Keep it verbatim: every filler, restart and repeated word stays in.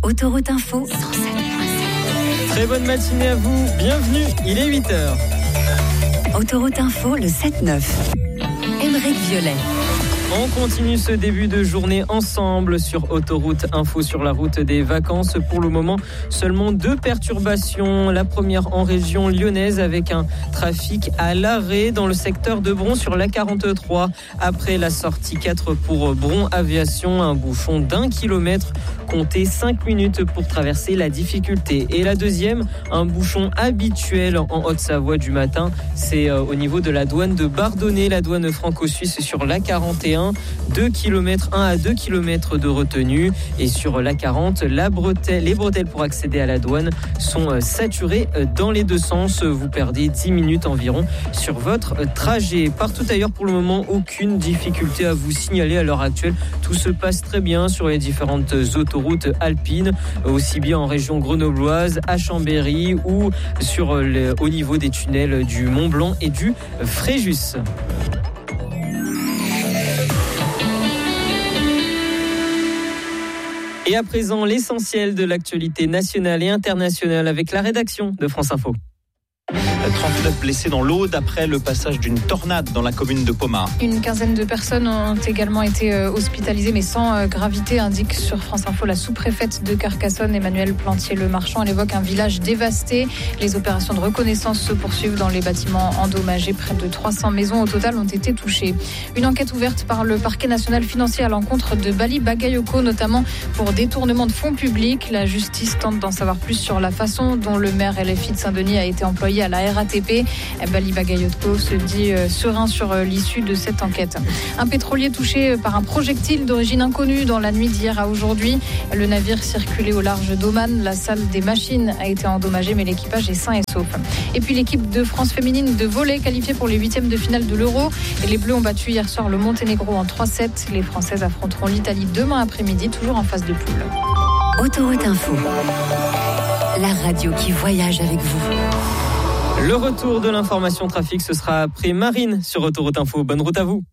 Autoroute Info cent sept point sept. Très bonne matinée à vous, bienvenue, il est huit heures. Autoroute Info, le sept neuf. Aymeric Violet. On continue ce début de journée ensemble sur Autoroute Info sur la route des vacances. Pour le moment, seulement deux perturbations. La première en région lyonnaise avec un trafic à l'arrêt dans le secteur de Bron sur l'A quarante-trois. Après la sortie quatre pour Bron Aviation, un bouchon d'un kilomètre. Comptez cinq minutes pour traverser la difficulté. Et la deuxième, un bouchon habituel en Haute-Savoie du matin. C'est au niveau de la douane de Bardonnay, la douane franco-suisse sur l'A quarante et un. deux kilomètres, un à deux kilomètres de retenue. Et sur l'A quarante, la bretelle, les bretelles pour accéder à la douane sont saturées dans les deux sens. Vous perdez dix minutes environ sur votre trajet. Partout ailleurs, pour le moment, aucune difficulté à vous signaler à l'heure actuelle. Tout se passe très bien sur les différentes autoroutes alpines, aussi bien en région grenobloise, à Chambéry ou sur le, au niveau des tunnels du Mont Blanc et du Fréjus. Et à présent, l'essentiel de l'actualité nationale et internationale avec la rédaction de France Info. trente-neuf blessés dans l'Aude après le passage d'une tornade dans la commune de Pomard. Une quinzaine de personnes ont également été hospitalisées, mais sans gravité, indique sur France Info la sous-préfète de Carcassonne, Emmanuelle Plantier-Lemarchand. Elle évoque un village dévasté. Les opérations de reconnaissance se poursuivent dans les bâtiments endommagés. Près de trois cents maisons au total ont été touchées. Une enquête ouverte par le parquet national financier à l'encontre de Bali Bagayoko, notamment pour détournement de fonds publics. La justice tente d'en savoir plus sur la façon dont le maire L F I de Saint-Denis a été employé à la R A T P. Bali Bagayoko se dit serein sur l'issue de cette enquête. Un pétrolier touché par un projectile d'origine inconnue dans la nuit d'hier à aujourd'hui. Le navire circulait au large d'Oman. La salle des machines a été endommagée, mais l'équipage est sain et sauf. Et puis l'équipe de France féminine de volley qualifiée pour les huitièmes de finale de l'Euro. Et les Bleus ont battu hier soir le Monténégro en trois sept. Les Françaises affronteront l'Italie demain après-midi, toujours en phase de poule. Autoroute Info, la radio qui voyage avec vous. Le retour de l'information trafic, ce sera après Marine sur Autoroute Info. Bonne route à vous.